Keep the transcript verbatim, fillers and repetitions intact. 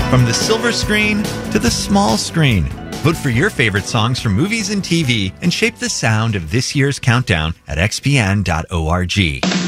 From the silver screen to the small screen. Vote for your favorite songs from movies and T V and shape the sound of this year's countdown at x p n dot org.